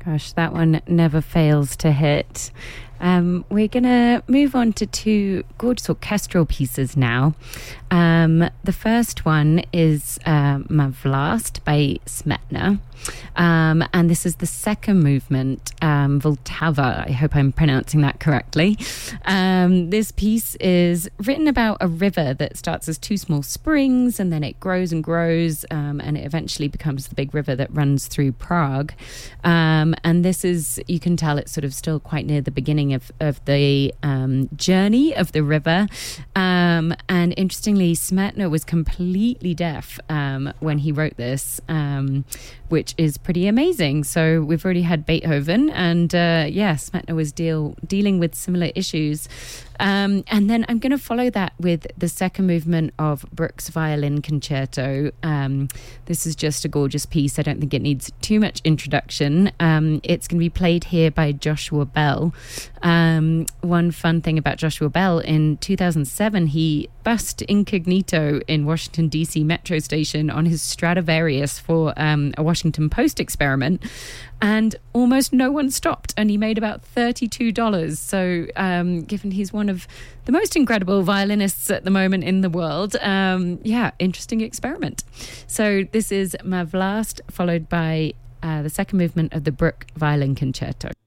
Gosh, that one never fails to hit. We're going to move on to two gorgeous orchestral pieces now. The first one is Ma Vlast by Smetana. And this is the second movement, Vltava. I hope I'm pronouncing that correctly. This piece is written about a river that starts as two small springs, and then it grows and grows, and it eventually becomes the big river that runs through Prague. And this is, you can tell it's sort of still quite near the beginning of the journey of the river. And interestingly, Smetana was completely deaf when he wrote this, which is pretty amazing. So we've already had Beethoven, and Smetana was dealing with similar issues. And then I'm going to follow that with the second movement of Bruch's Violin Concerto. This is just a gorgeous piece. I don't think it needs too much introduction. It's going to be played here by Joshua Bell. One fun thing about Joshua Bell, in 2007, he bussed incognito in Washington, D.C. metro station on his Stradivarius for a Washington Post experiment, and almost no one stopped, and he made about $32. So given he's one of the most incredible violinists at the moment in the world, interesting experiment. So this is Ma Vlast, followed by the second movement of the Bruch Violin Concerto.